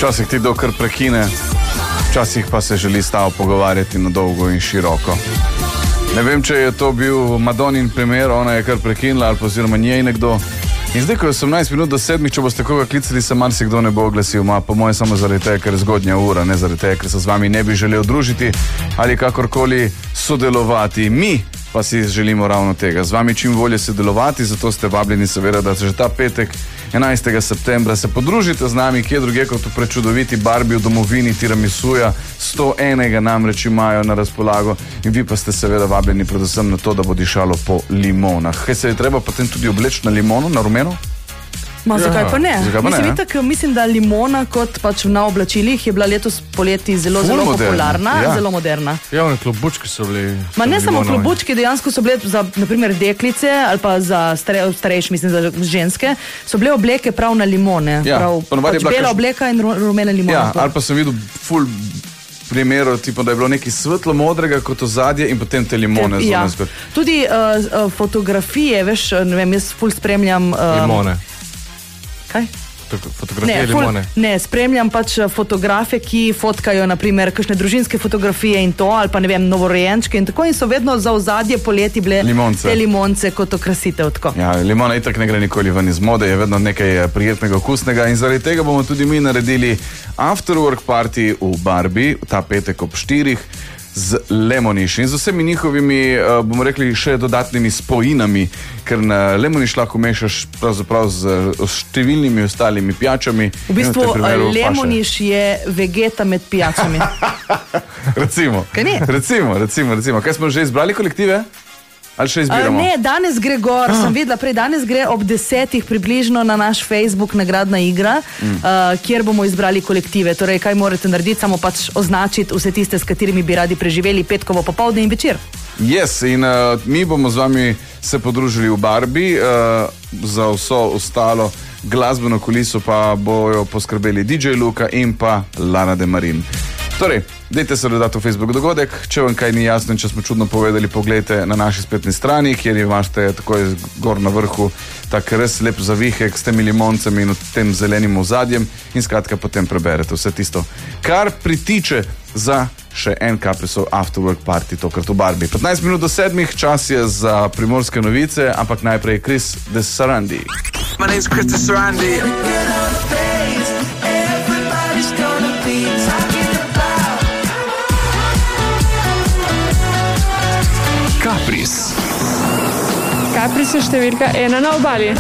Včasih ti dokar prekine, včasih pa se želi stavo pogovarjati na dolgo in široko. Ne vem, če je to bil Madonin primer, ona je kar prekinila ali pa oziroma njej nekdo. In zdaj, ko je 18 minut do 7, če boste koga klicali, se marsikdo ne bo oglasil, po moje samo zaradi tega, ker je zgodnja ura, ne zaradi tega, ker se z vami ne bi želel družiti ali kakorkoli sodelovati. Mi pa si želimo ravno tega, z vami čim bolje sodelovati, zato ste vabljeni seveda, da se že ta petek 11. septembra se podružite z nami, kje druge kot v prečudoviti Barbie v domovini Tiramisuja, 101 namreč imajo na razpolago in vi pa ste seveda vabljeni predvsem na to, da bo dišalo po limonah. Kaj se je treba potem tudi obleči na limono, na rumeno? Zakaj pa ne? Mislim, da limona kot pač na oblačilih je bila letos poleti zelo popularna, zelo moderna. Ja, one klobučki so bili. Ne samo klobučki, dejansko so bile za, naprimer, deklice ali pa za starejše, mislim, za ženske, so bile obleke prav na limone. Pač bela obleka in rumene limone. Ja, ali pa sem videl ful primerov, tipo, da je bilo nekaj svetlo modrega kot ozadje in potem te limone. Ja. Tudi fotografije, veš, ne vem, jaz ful spremljam limone. Kaj? Fotografije limone. Ne, spremljam pač fotografe, ki fotkajo naprimer kakšne družinske fotografije in to, ali pa ne vem, novorojenčke in tako, in so vedno za ozadje poleti bile te limonce kot okrasitev. Tako. Ja, limona itak ne gre nikoli ven iz mode, je vedno nekaj prijetnega, okusnega in zaradi tega bomo tudi mi naredili afterwork party v Barbie, ta petek ob 4 z Lemoniš in z vsemi njihovimi, bomo rekli, še dodatnimi spojinami, ker na Lemoniš lahko mešaš pravzaprav z številnimi ostalimi pijačami. V bistvu Lemoniš je vegeta med pijačami. Recimo. Kaj ni? Recimo. Kaj smo že izbrali kolektive? Ali še izbiramo? Ne, danes gre gor, sem videla prej, danes gre ob 10 približno na naš Facebook Nagradna igra, kjer bomo izbrali kolektive. Torej, kaj morate narediti, samo pač označiti vse tiste, s katerimi bi radi preživeli petkovo popoldne in večer. Yes, in mi bomo z vami se podružili v Barbie, za vso ostalo glasbeno kuliso pa bojo poskrbeli DJ Luka in pa Lana de Marin. Torej, dajte se dodati v Facebook dogodek, če vam kaj ni jasno in če smo čudno povedali, pogledajte na naši spletni strani, kjer imate takoj gor na vrhu tak res lep zavihek s temi limoncami in tem zelenim ozadjem in skratka potem preberete vse tisto, kar pritiče za še en Caprisov afterwork party, tokrat v Barbie. 15 minut do 7, čas je za primorske novice, ampak najprej Chris de Sarandi. My name's Chris de Sarandi. Capris je številka 1 na obali.